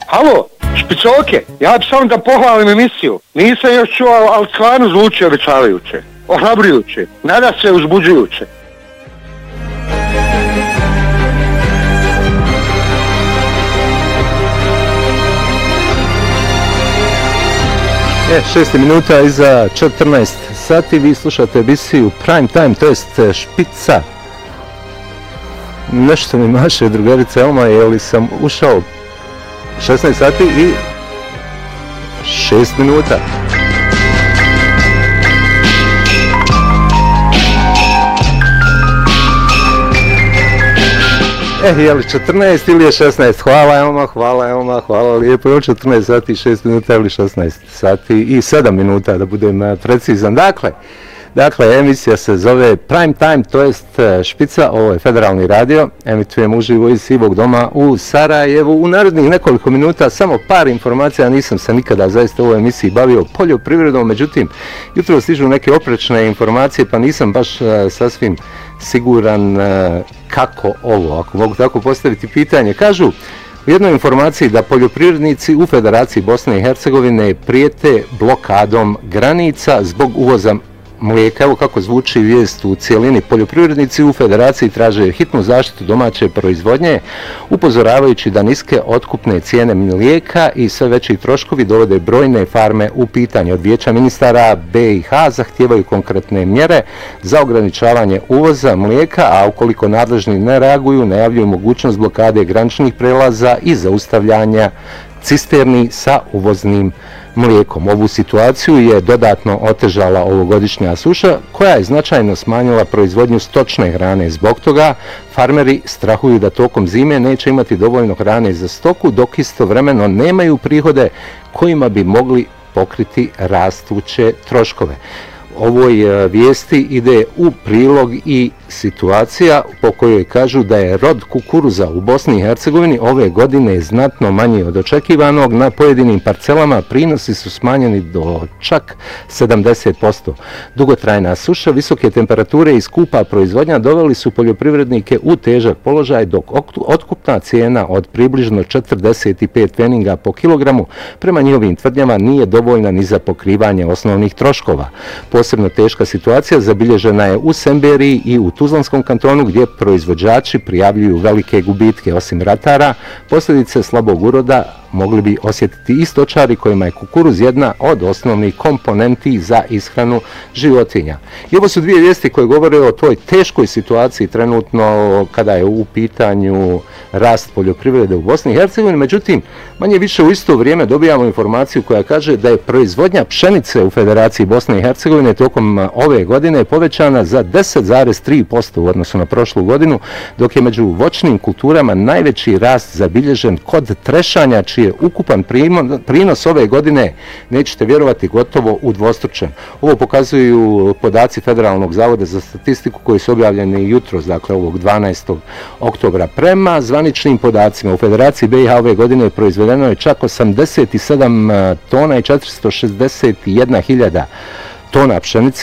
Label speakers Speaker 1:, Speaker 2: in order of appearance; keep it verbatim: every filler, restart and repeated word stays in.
Speaker 1: Alo, špicoke, ja bi samo da pohvalim emisiju. Nisam još čuo, ali stvarno zvuči obećavajuće, ohrabrujuće, nada se uzbuđujuće.
Speaker 2: E, šest minuta iza četrnaest sati, vi slušate emisiju Prime Time, to jest Špica. Nešto mi maše drugarica Elma, je li sam ušao šesnaest sati i šest minuta. E, je li četrnaest ili je šesnaest? Hvala Elma, hvala Elma, hvala lijepo. Je četrnaest sati i šest minuta ili šesnaest sati i sedam minuta, da budem precizan. Dakle, Dakle, emisija se zove Prime Time, to jest Špica, ovo je Federalni radio, emitujem uživo iz Sivog doma u Sarajevu. U narednih nekoliko minuta samo par informacija, nisam se nikada zaista u ovoj emisiji bavio poljoprivredom, međutim, jutro stižu neke oprečne informacije, pa nisam baš uh, sasvim siguran uh, kako ovo, ako mogu tako postaviti pitanje. Kažu u jednoj informaciji da poljoprivrednici u Federaciji Bosne i Hercegovine prijete blokadom granica zbog uvoza mlijeka. Evo kako zvuči vijest u cijelini. Poljoprivrednici u Federaciji traže hitnu zaštitu domaće proizvodnje, upozoravajući da niske otkupne cijene mlijeka i sve veći troškovi dovode brojne farme u pitanje. Od Vijeća ministara B i H zahtijevaju konkretne mjere za ograničavanje uvoza mlijeka, a ukoliko nadležni ne reaguju, najavljuju mogućnost blokade graničnih prelaza i zaustavljanja cisterni sa uvoznim mlijekom. Ovu situaciju je dodatno otežala ovogodišnja suša koja je značajno smanjila proizvodnju stočne hrane. Zbog toga farmeri strahuju da tokom zime neće imati dovoljno hrane za stoku, dok istovremeno nemaju prihode kojima bi mogli pokriti rastuće troškove. Ovoj vijesti ide u prilog i situacija po kojoj kažu da je rod kukuruza u Bosni i Hercegovini ove godine znatno manji od očekivanog. Na pojedinim parcelama prinosi su smanjeni do čak sedamdeset posto. Dugotrajna suša, visoke temperature i skupa proizvodnja doveli su poljoprivrednike u težak položaj, dok otkupna cijena od približno četrdeset pet pfeninga po kilogramu prema njihovim tvrdnjama nije dovoljna ni za pokrivanje osnovnih troškova. Posebno teška situacija zabilježena je u Semberiji i u Tuzlanskom kantonu, gdje proizvođači prijavljuju velike gubitke. Osim ratara, posljedice slabog uroda mogli bi osjetiti i stočari kojima je kukuruz jedna od osnovnih komponenti za ishranu životinja. I ovo su dvije vijesti koje govore o toj teškoj situaciji trenutno kada je u pitanju rast poljoprivrede u Bosni i Hercegovini. Međutim, manje više u isto vrijeme dobijamo informaciju koja kaže da je proizvodnja pšenice u Federaciji Bosne i Hercegovine tokom ove godine povećana za deset zarez tri posto u odnosu na prošlu godinu, dok je među voćnim kulturama najveći rast zabilježen kod trešanja, čiji je ukupan prinos ove godine, nećete vjerovati, gotovo udvostručen. Ovo pokazuju podaci Federalnog zavoda za statistiku koji su objavljeni jutros, dakle ovog dvanaestog oktobra. Prema zvaničnim podacima u Federaciji B i H ove godine proizvedeno je čak osamdeset sedam tona i četiristo šezdeset jedna hiljada tona pšenice,